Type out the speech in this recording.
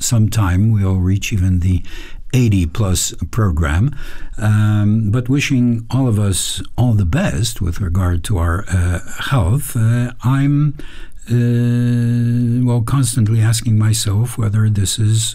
sometime we'll reach even the 80 plus program. But wishing all of us all the best with regard to our health. I'm constantly asking myself whether this is